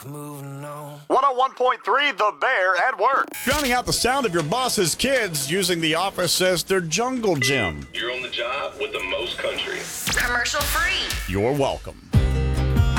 Moving on. 101.3 The Bear at work. Drowning out the sound of your boss's kids using the office as their jungle gym. You're on the job with the most country. Commercial free. You're welcome.